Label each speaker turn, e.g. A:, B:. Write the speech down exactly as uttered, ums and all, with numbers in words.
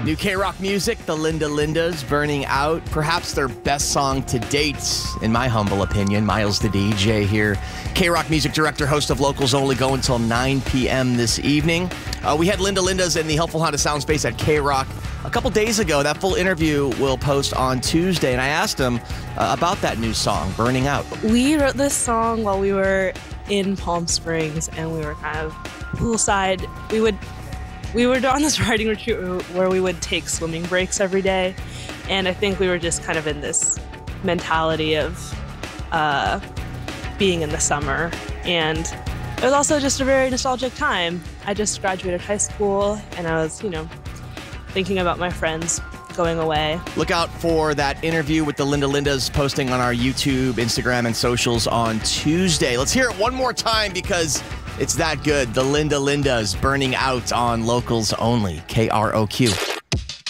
A: New K-Rock music, the Linda Lindas, Burning Out. Perhaps their best song to date, in my humble opinion. Miles the D J here. K-Rock music director, host of Locals Only, go until nine p.m. this evening. Uh, we had Linda Lindas in the Helpful Honda Sound Space at K-Rock a couple days ago. That full interview will post on Tuesday, and I asked him uh, about that new song, Burning Out.
B: We wrote this song while we were in Palm Springs, and we were kind of poolside. We would... We were on this riding retreat where we would take swimming breaks every day, and I think we were just kind of in this mentality of uh, being in the summer, and it was also just a very nostalgic time. I just graduated high school, and I was, you know, thinking about my friends going away.
A: Look out for that interview with the Linda Lindas posting on our YouTube, Instagram, and socials on Tuesday. Let's hear it one more time because it's that good. The Linda Lindas, Burning Out on Locals Only, K R O Q.